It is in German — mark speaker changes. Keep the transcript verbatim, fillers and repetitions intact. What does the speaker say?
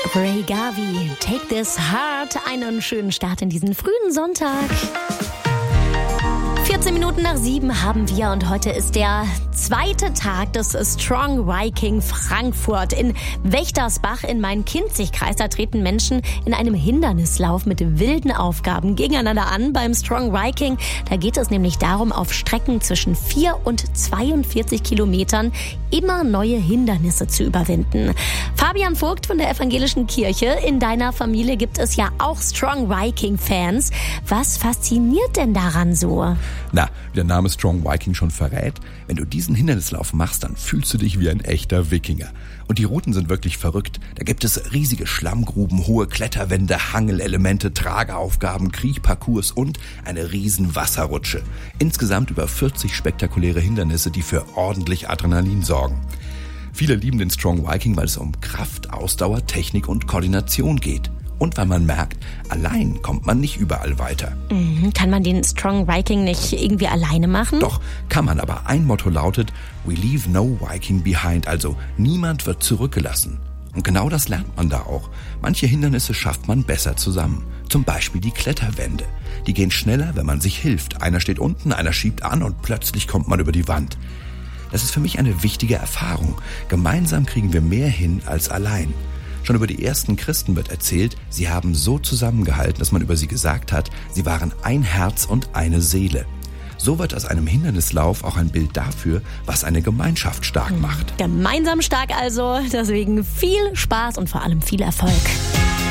Speaker 1: Ray Gavi, Take This Heart. Einen schönen Start in diesen frühen Sonntag. vierzehn Minuten nach sieben haben wir und heute ist der zweite Tag des Strong Viking Frankfurt in Wächtersbach in Main-Kinzig-Kreis. Da treten Menschen in einem Hindernislauf mit wilden Aufgaben gegeneinander an beim Strong Viking. Da geht es nämlich darum, auf Strecken zwischen vier und zweiundvierzig Kilometern immer neue Hindernisse zu überwinden. Fabian Vogt von der Evangelischen Kirche, in deiner Familie gibt es ja auch Strong Viking Fans. Was fasziniert denn daran so?
Speaker 2: Na, wie der Name Strong Viking schon verrät, wenn du diesen Hindernislauf machst, dann fühlst du dich wie ein echter Wikinger. Und die Routen sind wirklich verrückt. Da gibt es riesige Schlammgruben, hohe Kletterwände, Hangelelemente, Trageaufgaben, Kriechparcours und eine riesen Wasserrutsche. Insgesamt über vierzig spektakuläre Hindernisse, die für ordentlich Adrenalin sorgen. Viele lieben den Strong Viking, weil es um Kraft, Ausdauer, Technik und Koordination geht. Und weil man merkt, allein kommt man nicht überall weiter.
Speaker 1: Mhm. Kann man den Strong Viking nicht irgendwie alleine machen?
Speaker 2: Doch, kann man, aber ein Motto lautet, we leave no Viking behind, also niemand wird zurückgelassen. Und genau das lernt man da auch. Manche Hindernisse schafft man besser zusammen. Zum Beispiel die Kletterwände. Die gehen schneller, wenn man sich hilft. Einer steht unten, einer schiebt an und plötzlich kommt man über die Wand. Das ist für mich eine wichtige Erfahrung. Gemeinsam kriegen wir mehr hin als allein. Schon über die ersten Christen wird erzählt, sie haben so zusammengehalten, dass man über sie gesagt hat, sie waren ein Herz und eine Seele. So wird aus einem Hindernislauf auch ein Bild dafür, was eine Gemeinschaft stark macht.
Speaker 1: Gemeinsam stark also, deswegen viel Spaß und vor allem viel Erfolg.